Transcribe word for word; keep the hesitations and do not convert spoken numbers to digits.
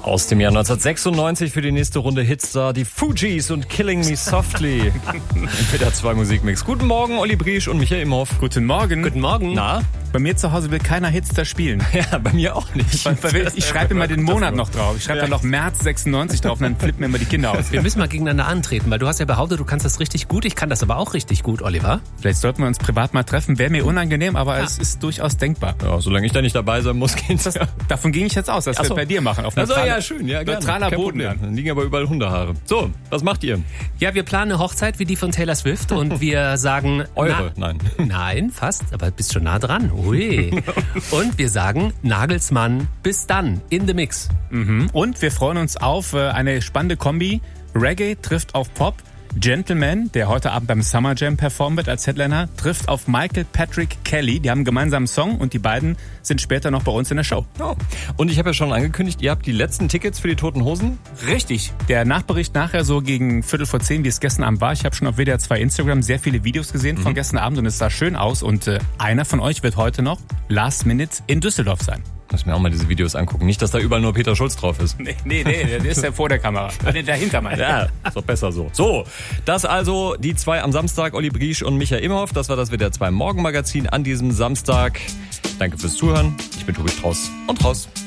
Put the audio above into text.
Aus dem Jahr neunzehnhundertsechsundneunzig für die nächste Runde Hitstar, die Fugees und Killing Me Softly. Wieder zwei Musikmix. Guten Morgen, Olli Briesch und Michael Imhoff. Guten Morgen. Guten Morgen. Na? Bei mir zu Hause will keiner Hitstar spielen. Ja, bei mir auch nicht. Bei, bei, ich schreibe immer den Monat noch drauf. Ich schreibe ja. dann noch März sechsundneunzig drauf und dann flippen mir immer die Kinder aus. Wir müssen mal gegeneinander antreten, weil du hast ja behauptet, du kannst das richtig gut. Ich kann das aber auch richtig gut, Oliver. Vielleicht sollten wir uns privat mal treffen. Wäre mir unangenehm, aber ja. es ist durchaus denkbar. Ja, solange ich da nicht dabei sein muss, geht's. Das, davon ging ich jetzt aus, dass wir so. bei dir machen. Auf also, ja, schön. Ja, gerne. Neutraler Kein Boden. Problem. Dann liegen aber überall Hundehaare. So, was macht ihr? Ja, wir planen eine Hochzeit wie die von Taylor Swift und wir sagen... Eure? Na, nein. Nein, fast, aber bist schon nah dran. Ui. Und wir sagen Nagelsmann, bis dann, in the mix. Mhm. Und wir freuen uns auf äh, eine spannende Kombi. Reggae trifft auf Pop. Gentleman, der heute Abend beim Summer Jam performen wird als Headliner, trifft auf Michael Patrick Kelly. Die haben einen gemeinsamen Song und die beiden sind später noch bei uns in der Show. Oh. Und ich habe ja schon angekündigt, ihr habt die letzten Tickets für die Toten Hosen? Richtig. Der Nachbericht nachher so gegen Viertel vor zehn, wie es gestern Abend war. Ich habe schon auf W D R zwei Instagram sehr viele Videos gesehen mhm. von gestern Abend und es sah schön aus. Und äh, einer von euch wird heute noch Last Minute in Düsseldorf sein. Muss mir auch mal diese Videos angucken. Nicht, dass da überall nur Peter Schulz drauf ist. Nee, nee, nee, der ist ja vor der Kamera. Dahinter meine ich. Ja, ist doch besser so. So, das also die zwei am Samstag, Olli Briesch und Michael Imhoff. Das war das W D R zwei Morgenmagazin an diesem Samstag. Danke fürs Zuhören. Ich bin Tobi Strauß und raus.